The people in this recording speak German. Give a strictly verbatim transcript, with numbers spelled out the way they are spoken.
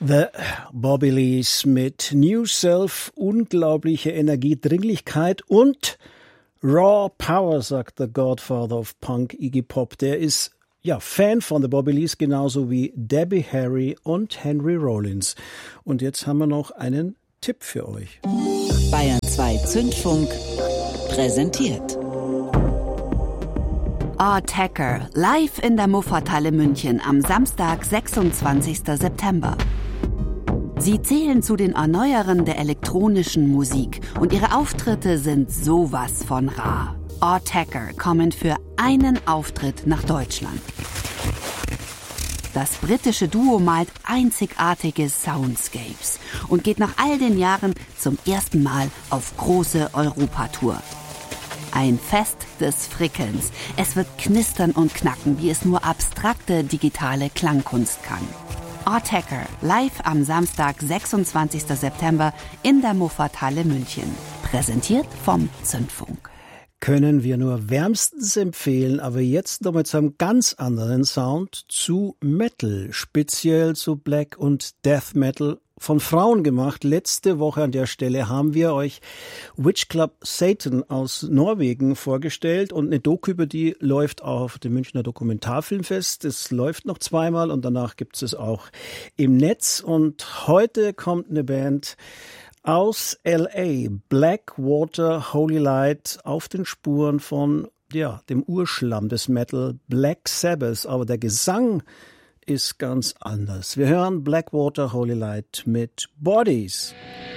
The Bobby Lees mit New Self, unglaubliche Energie, Dringlichkeit und Raw Power, sagt der Godfather of Punk, Iggy Pop. Der ist ja Fan von The Bobby Lees, genauso wie Debbie Harry und Henry Rollins. Und jetzt haben wir noch einen Tipp für euch. Bayern zwei Zündfunk präsentiert Attacker, live in der Muffathalle München am Samstag, sechsundzwanzigsten September. Sie zählen zu den Erneuerern der elektronischen Musik und ihre Auftritte sind sowas von rar. Attacker kommen für einen Auftritt nach Deutschland. Das britische Duo malt einzigartige Soundscapes und geht nach all den Jahren zum ersten Mal auf große Europatour. Ein Fest des Frickelns. Es wird knistern und knacken, wie es nur abstrakte digitale Klangkunst kann. Attacker, live am Samstag, sechsundzwanzigsten September in der Muffathalle München. Präsentiert vom Zündfunk. Können wir nur wärmstens empfehlen, aber jetzt noch mit so einem ganz anderen Sound zu Metal, speziell zu Black und Death Metal, von Frauen gemacht. Letzte Woche an der Stelle haben wir euch Witch Club Satan aus Norwegen vorgestellt und eine Doku über die läuft auf dem Münchner Dokumentarfilmfest. Es läuft noch zweimal und danach gibt es auch im Netz. Und heute kommt eine Band aus L A, Blackwater Holy Light, auf den Spuren von ja, dem Urschlamm des Metal, Black Sabbath. Aber der Gesang ist ganz anders. Wir hören Blackwater Holy Light mit Bodies.